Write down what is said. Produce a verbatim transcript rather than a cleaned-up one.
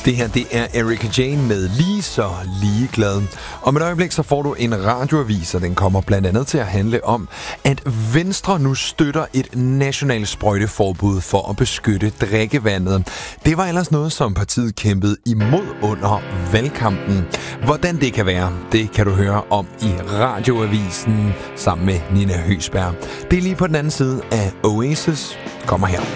Det her, det er Erika Jane med Lige så ligeglad. Om et øjeblik, så får du en radioavis, og den kommer blandt andet til at handle om, at Venstre nu støtter et nationalt sprøjteforbud for at beskytte drikkevandet. Det var ellers noget, som partiet kæmpede imod under valgkampen. Hvordan det kan være, det kan du høre om i radioavisen sammen med Nina Høsberg. Det er lige på den anden side af Oasis. Kommer her.